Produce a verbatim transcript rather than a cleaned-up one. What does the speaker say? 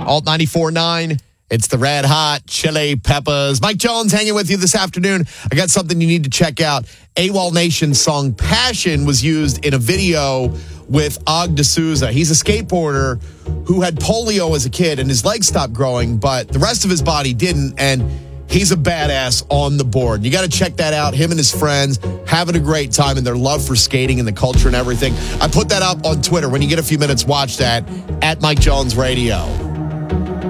Alt ninety-four point nine. It's the Red Hot Chili Peppers. Mike Jones hanging with you this afternoon. I got something you need to check out. AWOL Nation's song Passion was used in a video with Og D'Souza. He's a skateboarder who had polio as a kid and his legs stopped growing, but the rest of his body didn't, and he's a badass on the board. You got to check that out. Him and his friends having a great time and their love for skating and the culture and everything. I put that up on Twitter. When you get a few minutes, watch that at Mike Jones Radio.